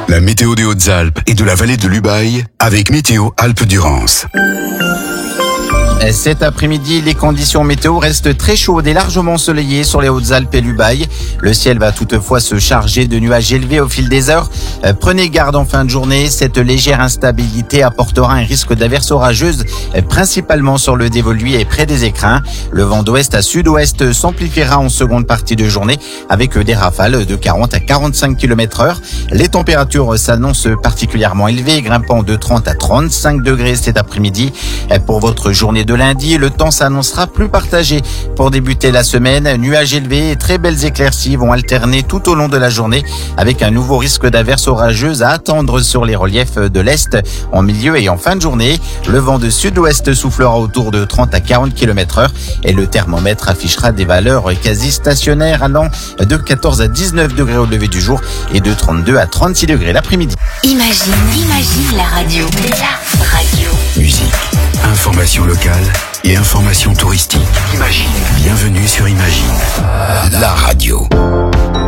La météo des Hautes-Alpes et de la vallée de l'Ubaye avec Météo Alpes-Durance. Cet après-midi, les conditions météo restent très chaudes et largement ensoleillées sur les Hautes-Alpes et l'Ubaye. Le ciel va toutefois se charger de nuages élevés au fil des heures. Prenez garde en fin de journée. Cette légère instabilité apportera un risque d'averses orageuses, principalement sur le dévoluy et près des écrins. Le vent d'ouest à sud-ouest s'amplifiera en seconde partie de journée avec des rafales de 40 à 45 km/h. Les températures s'annoncent particulièrement élevées, grimpant de 30 à 35 degrés cet après-midi. Pour votre journée de lundi, le temps s'annoncera plus partagé. Pour débuter la semaine, nuages élevés et très belles éclaircies vont alterner tout au long de la journée avec un nouveau risque d'averses orageuses à attendre sur les reliefs de l'Est en milieu et en fin de journée. Le vent de sud-ouest soufflera autour de 30 à 40 km/h et le thermomètre affichera des valeurs quasi stationnaires allant de 14 à 19 degrés au lever du jour et de 32 à 36 degrés l'après-midi. Imagine la radio. La radio. Musique, information locale et information touristique. Imagine. Bienvenue sur Imagine, la radio.